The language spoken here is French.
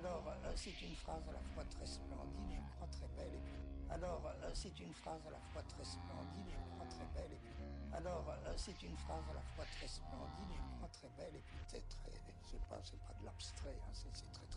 Alors, c'est une phrase à la fois très splendide, je crois très belle, et puis... Alors, c'est une phrase à la fois très splendide, je crois très belle, et puis... Alors, c'est une phrase à la fois très splendide, je crois très belle, et puis c'est pas de l'abstrait, hein, c'est très